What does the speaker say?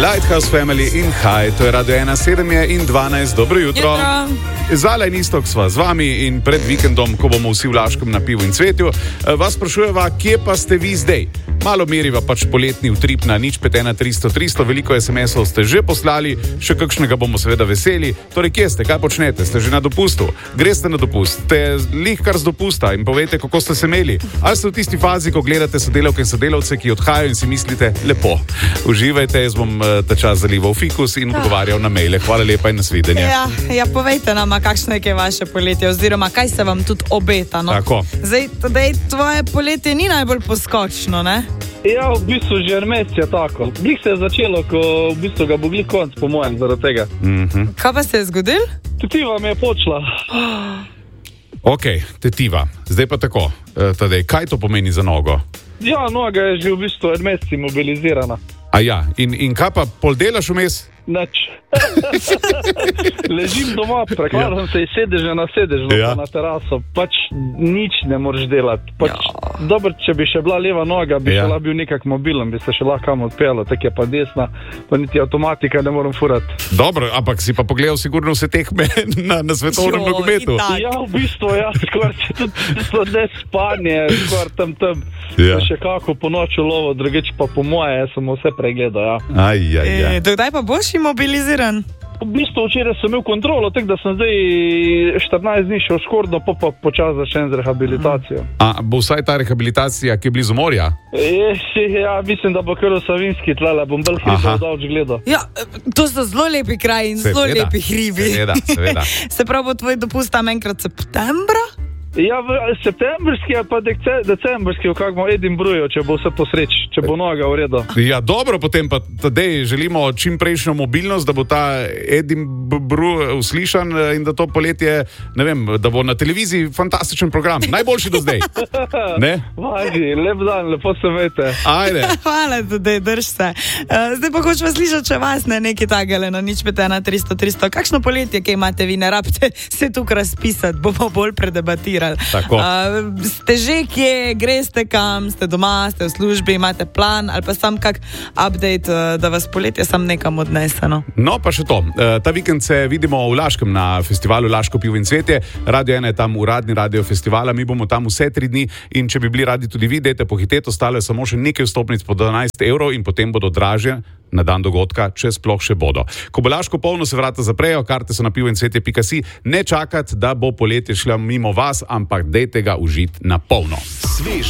Lighthouse Family in High, to je Radio 1, 7 je in 12, dobro jutro. Zala in Istok sva z vami in pred vikendom, ko bomo vsi v Laškem na pivu in cvetju, vas sprašujeva, kje pa ste vi zdaj? Malo meriva pač poletni utrip na 051 300 300, veliko SMS-ov ste že poslali, še kakšnega bomo seveda veseli. Torej, kje ste, kaj počnete? Ste že na dopustu? Greste na dopust? Ste lih kar z dopusta in povejte, kako ste se imeli? Ali ste v tisti fazi, ko gledate sodelavke in sodelavce, ki odhajajo in si mislite, lepo, uživajte, jaz bom ta čas zalival fikus in odgovarjal na maile. Hvala lepa in nasvidenje. Ja, povejte nama, kakšno je vaše poletje oziroma kaj se vam tudi obeta. No? Tako. Zdaj, tvoje poletje ni najbolj poskočno, ne? Ja, v bistvu že mesec je tako. Glih se je začelo, ko v bistvu ga bo glih konc, po mojem, zaradi tega. Kaj pa se je zgodil? Tetiva mi je počela. Ok, tetiva. Zdaj pa tako. Tadej, kaj to pomeni za nogo? Ja, noga je že v bistvu en mesec imobilizirana. A ja, in kaj pa, pol delaš vmes? Nič. Ležim doma, prekladam se iz sedeža na sedež, na teraso. Pač nič ne moreš delati. Pač, dobro, če bi še bila leva noga, bi še bil nekak mobilen, bi se še lahko kam odpeljal, tako je pa desna, pa niti avtomatika ne morem furati. Dobro, ampak si pa pogledal sigurno vse tekme na svetovnem nogometu. Ja, v bistvu, skoraj tudi ne spanje, skoraj tam. Še kako po noču lovo, drugič pa po moje, sem vse pregledal, Dokdaj pa boš imobiliziran? V bistvu včeraj sem imel kontrolo, tako da sem zdaj 14 dni šel škordo, pa počas začnem z rehabilitacijo. A bo vsaj ta rehabilitacija, ki je blizu morja? Ja, mislim, da bo kar v Savinski tlele, bom bolj hribov dolč gledal. Ja, to so zelo lepi kraji in zelo lepi hribi. Seveda. Se pravi, bo tvoj dopust tam enkrat septembra? Ja, septembrski pa decembrski, kako bomo Edinburghu, če bo vse posreč, če bo noga v redu. Ja, dobro, potem pa tadej želimo čim prejšnjo mobilnost, da bo ta Edinburgh uslišan in da to poletje, ne vem, da bo na televiziji fantastičen program, najboljši do zdaj. Ne? Važi, lep dan, lepo se vejte. Ajde. Hvala, tudi drž se. Zdaj pa hočem slišati, če vas ne nekaj tagele na 051 300 300. Kakšno poletje, kaj imate vi, ne rabite se tukaj razpisati, bomo bolj predebatirali. Ste že kje, greste kam, ste doma, ste v službi, imate plan ali pa sam kak update, da vas poletje sam nekam odnese? No, pa še to. Ta vikend se vidimo v Laškem na festivalu Laško pivo in cvetje. Radio 1 je tam uradni radio festivala, mi bomo tam vse 3 dni in če bi bili radi tudi vi, dajte pohiteti, ostalo je samo še nekaj vstopnic po 12 evrov in potem bodo dražje na dan dogodka, če sploh še bodo. Ko bo Laško polno, se vrata zaprejo, karte so na pivoincvetje.si. Ne čakati, da bo poletje šlo mimo vas, ampak dajte ga užiti na polno. Svež